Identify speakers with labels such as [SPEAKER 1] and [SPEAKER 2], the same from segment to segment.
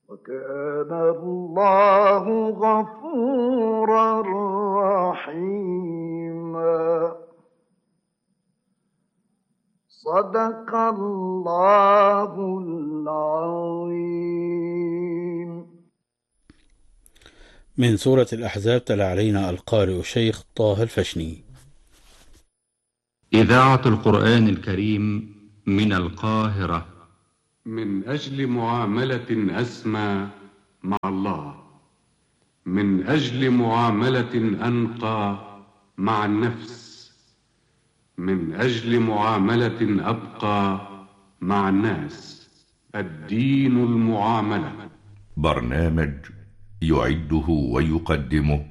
[SPEAKER 1] وكان الله غفورا رحيما. صدق الله العظيم.
[SPEAKER 2] من سورة الأحزاب تلا علينا القارئ الشيخ طه الفشني.
[SPEAKER 3] إذاعة القرآن الكريم من القاهرة.
[SPEAKER 4] من أجل معاملة أسمى مع الله، من أجل معاملة أنقى مع النفس، من أجل معاملة أبقى مع الناس. الدين المعاملة.
[SPEAKER 5] برنامج يعده ويقدمه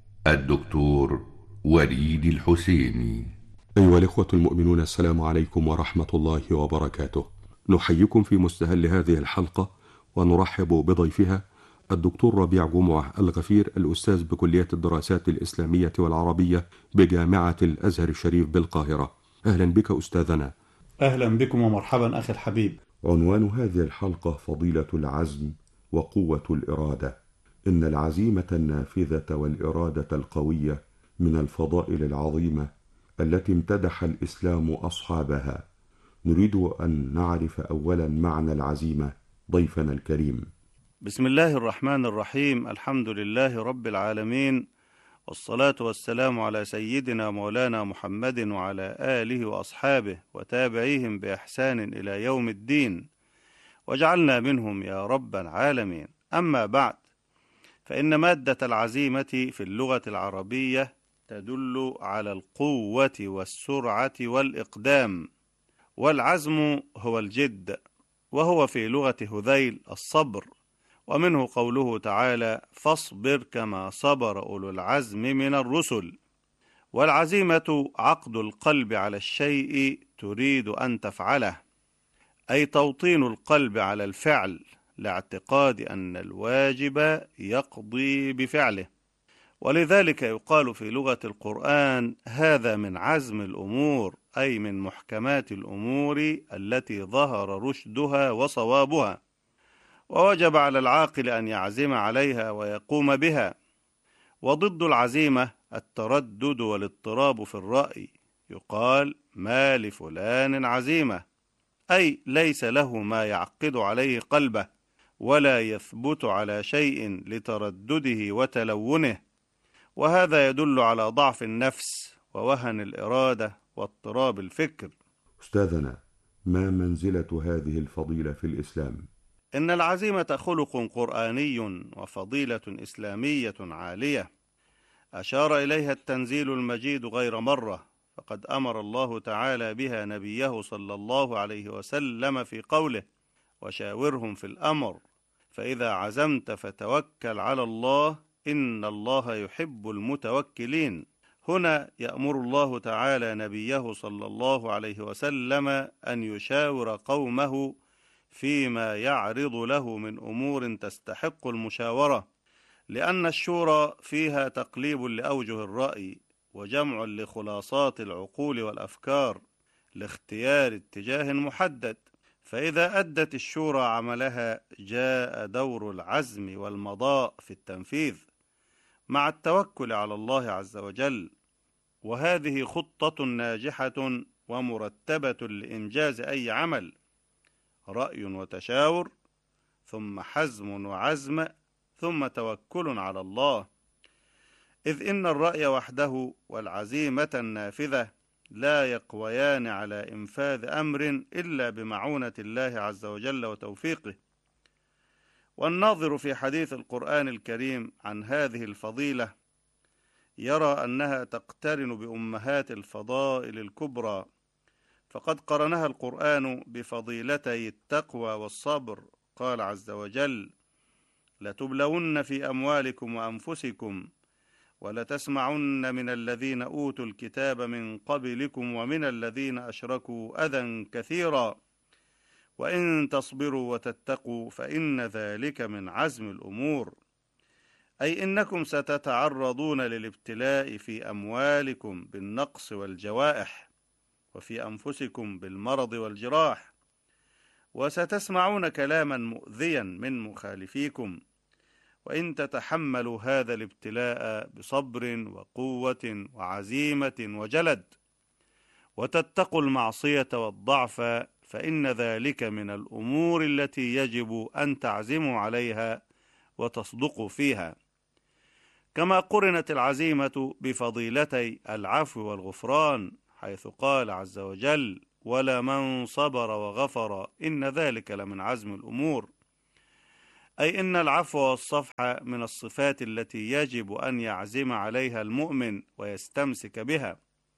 [SPEAKER 5] الدكتور وليد الحسيني.
[SPEAKER 6] أيها الإخوة المؤمنون، السلام عليكم ورحمة الله وبركاته. نحييكم في مستهل هذه الحلقة ونرحب بضيفها الدكتور ربيع جمعة الغفير، الأستاذ بكلية الدراسات الإسلامية والعربية بجامعة الأزهر الشريف بالقاهرة. أهلا بك أستاذنا.
[SPEAKER 7] أهلا بكم ومرحبا أخي الحبيب.
[SPEAKER 6] عنوان هذه الحلقة فضيلة العزم وقوة الإرادة. إن العزيمة النافذة والإرادة القوية من الفضائل العظيمة التي امتدح الإسلام أصحابها. نريد أن نعرف أولا معنى العزيمة ضيفنا الكريم.
[SPEAKER 7] بسم الله الرحمن الرحيم. الحمد لله رب العالمين، والصلاة والسلام على سيدنا مولانا محمد وعلى آله وأصحابه وتابعيهم بإحسان إلى يوم الدين، واجعلنا منهم يا رب العالمين. أما بعد، فإن مادة العزيمة في اللغة العربية تدل على القوة والسرعة والإقدام، والعزم هو الجد، وهو في لغة هذيل الصبر، ومنه قوله تعالى: فاصبر كما صبر أولو العزم من الرسل. والعزيمة عقد القلب على الشيء تريد أن تفعله، أي توطين القلب على الفعل لاعتقاد أن الواجب يقضي بفعله. ولذلك يقال في لغة القرآن: هذا من عزم الأمور، أي من محكمات الأمور التي ظهر رشدها وصوابها، ووجب على العاقل أن يعزم عليها ويقوم بها. وضد العزيمة التردد والاضطراب في الرأي، يقال: ما لفلان عزيمة، أي ليس له ما يعقد عليه قلبه، ولا يثبت على شيء لتردده وتلونه، وهذا يدل على ضعف النفس ووهن الإرادة واضطراب الفكر.
[SPEAKER 6] أستاذنا، ما منزلة هذه الفضيلة في الإسلام؟
[SPEAKER 7] إن العزيمة خلق قرآني وفضيلة إسلامية عالية، أشار إليها التنزيل المجيد غير مرة، فقد أمر الله تعالى بها نبيه صلى الله عليه وسلم في قوله: وشاورهم في الأمر فإذا عزمت فتوكل على الله إن الله يحب المتوكلين. هنا يأمر الله تعالى نبيه صلى الله عليه وسلم أن يشاور قومه فيما يعرض له من أمور تستحق المشاورة، لأن الشورى فيها تقليب لأوجه الرأي وجمع لخلاصات العقول والأفكار لاختيار اتجاه محدد، فإذا أدت الشورى عملها جاء دور العزم والمضاء في التنفيذ مع التوكل على الله عز وجل. وهذه خطة ناجحة ومرتبة لإنجاز أي عمل: رأي وتشاور، ثم حزم وعزم، ثم توكل على الله. إذ إن الرأي وحده والعزيمة النافذة لا يقويان على إنفاذ أمر إلا بمعونة الله عز وجل وتوفيقه. والناظر في حديث القرآن الكريم عن هذه الفضيلة يرى أنها تقترن بأمهات الفضائل الكبرى، فقد قرنها القرآن بفضيلتي التقوى والصبر. قال عز وجل: لتبلون في أموالكم وأنفسكم ولتسمعن من الذين أوتوا الكتاب من قبلكم ومن الذين أشركوا أذى كثيرا وإن تصبروا وتتقوا فإن ذلك من عزم الأمور. أي إنكم ستتعرضون للابتلاء في أموالكم بالنقص والجوائح، وفي أنفسكم بالمرض والجراح، وستسمعون كلاما مؤذيا من مخالفيكم، وإن تتحملوا هذا الابتلاء بصبر وقوة وعزيمة وجلد وتتقوا المعصية والضعف، فإن ذلك من الأمور التي يجب أن تعزموا عليها وتصدقوا فيها. كما قرنت العزيمة بفضيلتي العفو والغفران، حيث قال عز وجل: ولمن صبر وغفر إن ذلك لمن عزم الأمور، أي إن العفو والصفح من الصفات التي يجب أن يعزم عليها المؤمن ويستمسك بها.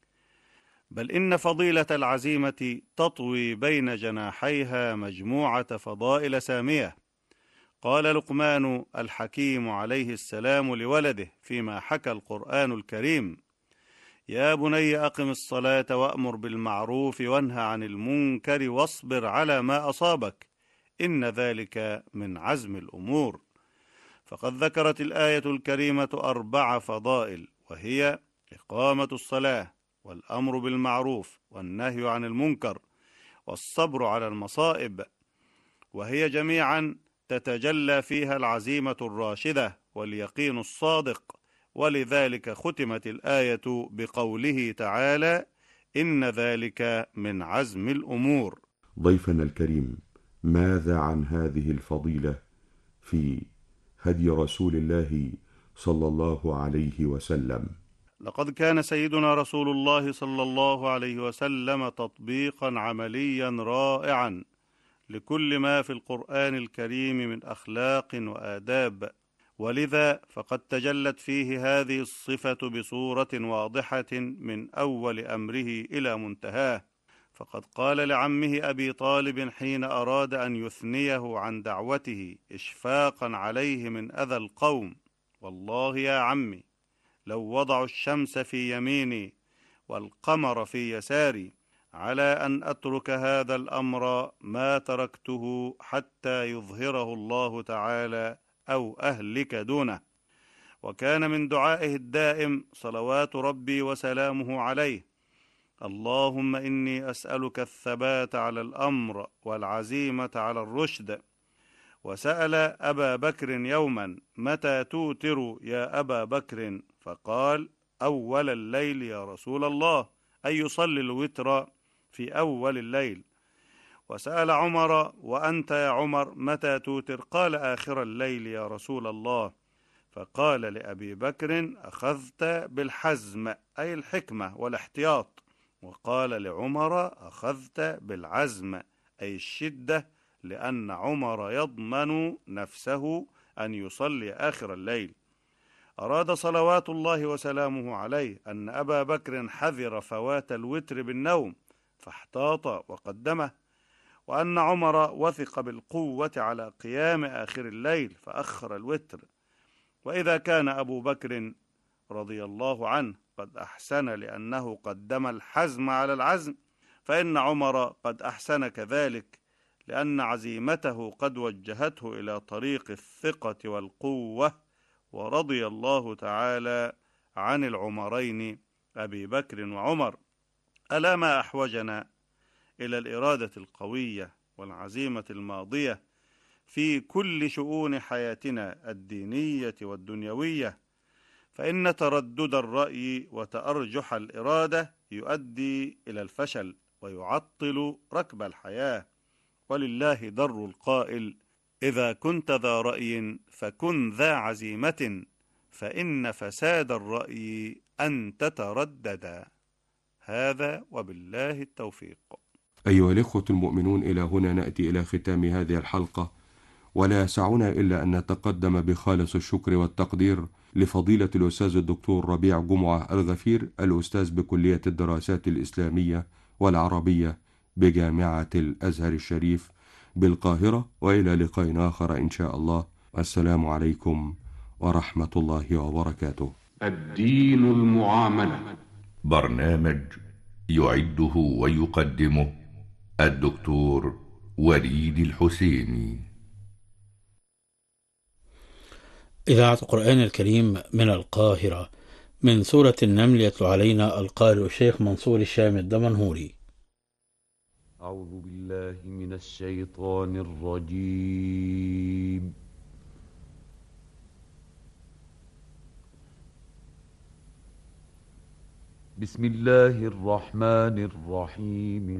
[SPEAKER 7] بل إن فضيلة العزيمة تطوي بين جناحيها مجموعة فضائل سامية. قال لقمان الحكيم عليه السلام لولده فيما حكى القرآن الكريم: يا بني أقم الصلاة وأمر بالمعروف وانهى عن المنكر واصبر على ما أصابك إن ذلك من عزم الأمور. فقد ذكرت الآية الكريمة 4 فضائل، وهي إقامة الصلاة، والأمر بالمعروف، والنهي عن المنكر، والصبر على المصائب، وهي جميعا تتجلى فيها العزيمة الراشدة واليقين الصادق. ولذلك ختمت الآية بقوله تعالى: إن ذلك من عزم الأمور.
[SPEAKER 6] ضيفنا الكريم، ماذا عن هذه الفضيلة في هدي رسول الله صلى الله عليه وسلم؟
[SPEAKER 7] لقد كان سيدنا رسول الله صلى الله عليه وسلم تطبيقا عمليا رائعا لكل ما في القرآن الكريم من أخلاق وآداب، ولذا فقد تجلت فيه هذه الصفة بصورة واضحة من أول أمره إلى منتهاه. فقد قال لعمه أبي طالب حين أراد أن يثنيه عن دعوته إشفاقا عليه من أذى القوم: والله يا عمي لو وضعوا الشمس في يميني والقمر في يساري على أن أترك هذا الأمر ما تركته حتى يظهره الله تعالى أو أهلك دونه. وكان من دعائه الدائم صلوات ربي وسلامه عليه: اللهم إني أسألك الثبات على الأمر والعزيمة على الرشد. وسأل أبا بكر يوما: متى توتر يا أبا بكر؟ فقال: أول الليل يا رسول الله، أي يصلي الوتر في أول الليل. وسأل عمر: وأنت يا عمر متى توتر؟ قال: آخر الليل يا رسول الله. فقال لأبي بكر: أخذت بالحزم، أي الحكمة والاحتياط. وقال لعمر: أخذت بالعزم، أي الشدة، لأن عمر يضمن نفسه أن يصلي آخر الليل. أراد صلوات الله وسلامه عليه أن أبا بكر حذر فوات الوتر بالنوم فاحتاط وقدمه، وأن عمر وثق بالقوة على قيام آخر الليل فأخر الوتر. وإذا كان أبو بكر رضي الله عنه قد أحسن لأنه قدم الحزم على العزم، فإن عمر قد أحسن كذلك لأن عزيمته قد وجهته إلى طريق الثقة والقوة. ورضي الله تعالى عن العمرين أبي بكر وعمر. ألا ما أحوجنا إلى الإرادة القوية والعزيمة الماضية في كل شؤون حياتنا الدينية والدنيوية، فإن تردد الرأي وتأرجح الإرادة يؤدي إلى الفشل ويعطل ركب الحياة. ولله در القائل: إذا كنت ذا رأي فكن ذا عزيمة، فإن فساد الرأي أن تتردد. هذا وبالله التوفيق.
[SPEAKER 8] أيها الإخوة المؤمنون، إلى هنا نأتي إلى ختام هذه الحلقة، ولا يسعنا إلا أن نتقدم بخالص الشكر والتقدير لفضيلة الأستاذ الدكتور ربيع جمعة الغفير، الأستاذ بكلية الدراسات الإسلامية والعربية بجامعة الأزهر الشريف بالقاهرة. وإلى لقاء آخر إن شاء الله. السلام عليكم ورحمة الله وبركاته.
[SPEAKER 4] الدين المعاملة،
[SPEAKER 5] برنامج يعده ويقدمه الدكتور وليد الحسيني.
[SPEAKER 2] إذاعة القرآن الكريم من القاهرة، من سورة النمل يتلو علينا القارئ الشيخ منصور الشام الدمنهوري.
[SPEAKER 9] أعوذ بالله من الشيطان الرجيم. بسم الله الرحمن الرحيم.